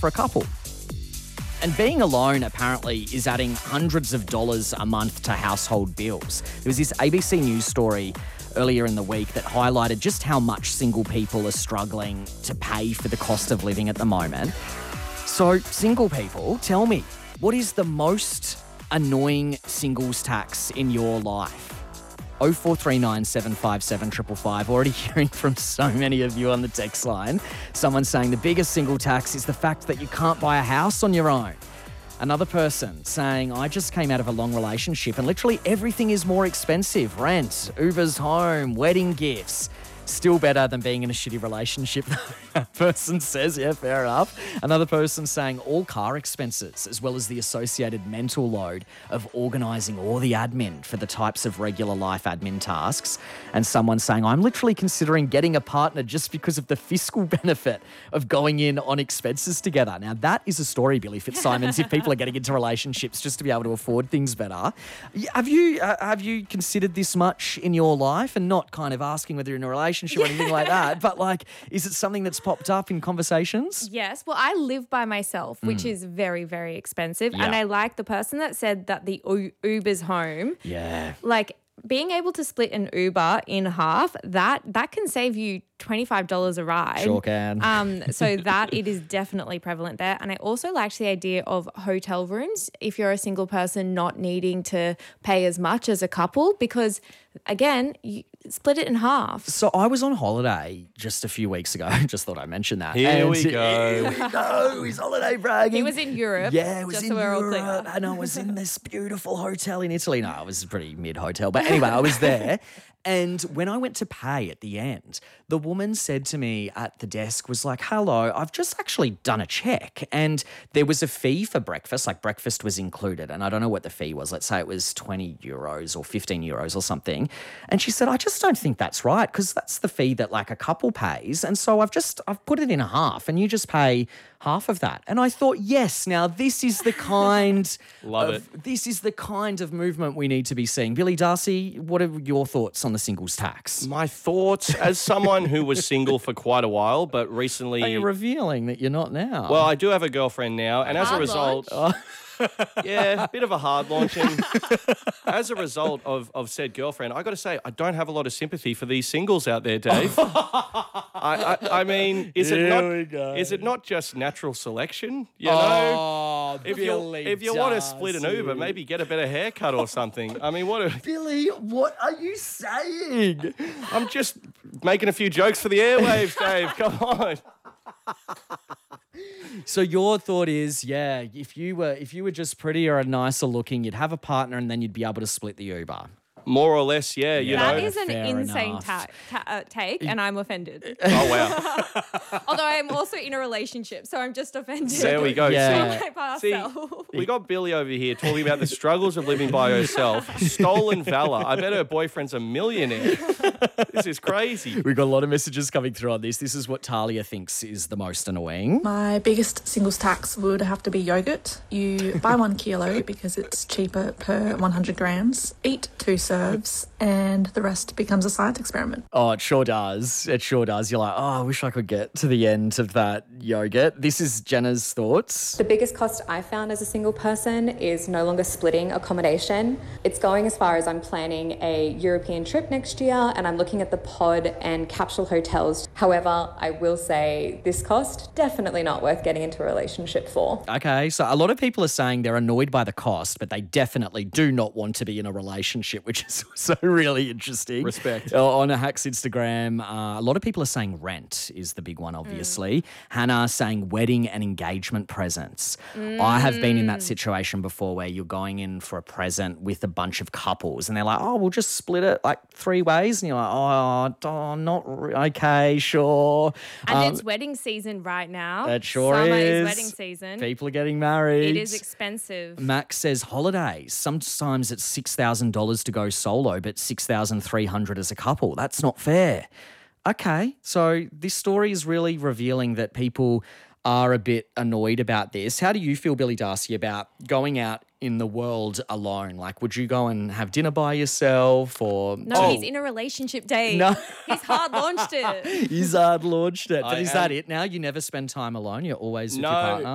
for a couple. And being alone apparently is adding hundreds of dollars a month to household bills. There was this ABC News story earlier in the week that highlighted just how much single people are struggling to pay for the cost of living at the moment. So, single people, tell me, what is the most annoying singles tax in your life? 0439 757 555. Already hearing from so many of you on the text line. Someone saying the biggest single tax is the fact that you can't buy a house on your own. Another person saying, I just came out of a long relationship and literally everything is more expensive. Rent, Uber's home, wedding gifts. Still better than being in a shitty relationship, that person says. Yeah, fair enough. Another person saying all car expenses, as well as the associated mental load of organising all the admin for the types of regular life admin tasks. And someone saying, I'm literally considering getting a partner just because of the fiscal benefit of going in on expenses together. Now, that is a story, Billy Fitzsimons, if people are getting into relationships just to be able to afford things better. Have you considered this much in your life, and not kind of asking whether you're in a relationship or anything like that, but like, is it something that's popped up in conversations? Yes. Well, I live by myself, which is very, very expensive. Yeah. And I like the person that said that the Uber's home. Yeah. Like, being able to split an Uber in half, that can save you $25 a ride. Sure can. So that it is definitely prevalent there. And I also liked the idea of hotel rooms if you're a single person not needing to pay as much as a couple, because again, you split it in half. So I was on holiday just a few weeks ago. Just thought I'd mention that. Here we go. Here we go. He's holiday bragging. He was in Europe. Yeah, it was just in so we're all clear. Europe, and I was in this beautiful hotel in Italy. No, it was a pretty mid-hotel. But anyway, I was there. And when I went to pay at the end, the woman said to me at the desk, was like, hello, I've just actually done a check. And there was a fee for breakfast, like breakfast was included. And I don't know what the fee was. Let's say it was 20 euros or 15 euros or something. And she said, I just don't think that's right, because that's the fee that like a couple pays. And so I've put it in half and you just pay half of that. And I thought, yes, now this is the kind this is the kind of movement we need to be seeing. Billy Darcy, what are your thoughts on the singles tax? My thoughts, as someone who was single for quite a while, but recently... Are you revealing that you're not now? Well, I do have a girlfriend now, and as a Hard result... launch. Yeah, a bit of a hard launch. And as a result of said girlfriend, I got to say, I don't have a lot of sympathy for these singles out there, Dave. I mean, is it not just natural selection? You know, if you want to split an Uber, maybe get a better haircut or something. I mean, Billy, what are you saying? I'm just making a few jokes for the airwaves, Dave. Come on. So your thought is, yeah, if you were just prettier and nicer looking, you'd have a partner and then you'd be able to split the Uber. More or less, yeah, you That know. is an fair insane enough. take, and I'm offended. Oh, wow. Although I'm also in a relationship, so I'm just offended. There we go. Yeah. See, we got Billy over here talking about the struggles of living by herself. Stolen valor. I bet her boyfriend's a millionaire. This is crazy. We've got a lot of messages coming through on this. This is what Talia thinks is the most annoying. My biggest singles tax would have to be yogurt. You buy 1 kilo because it's cheaper per 100 grams, eat 2 serves, and the rest becomes a science experiment. Oh, it sure does. It sure does. You're like, oh, I wish I could get to the end of that yogurt. This is Jenna's thoughts. The biggest cost I found as a single person is no longer splitting accommodation. It's going as far as I'm planning a European trip next year and I'm looking at the pod and capsule hotels. However, I will say this cost, definitely not worth getting into a relationship for. Okay, so a lot of people are saying they're annoyed by the cost, but they definitely do not want to be in a relationship, which is also really interesting. Respect. On a Hacks Instagram, a lot of people are saying rent is the big one, obviously. Hannah saying wedding and engagement presents. I have been in that situation before where you're going in for a present with a bunch of couples and they're like, oh, we'll just split it like 3 ways. And you're like, okay, sure. And it's wedding season right now. It sure Summer is. wedding season. People are getting married. It is expensive. Max says holidays. Sometimes it's $6,000 to go solo, but $6,300 as a couple. That's not fair. Okay, so this story is really revealing that people are a bit annoyed about this. How do you feel, Billy Darcy, about going out in the world alone? Like, would you go and have dinner by yourself or... No, he's in a relationship, Dave. No. He's hard launched it. He's hard launched it. But I is that it now? You never spend time alone? You're always with your partner?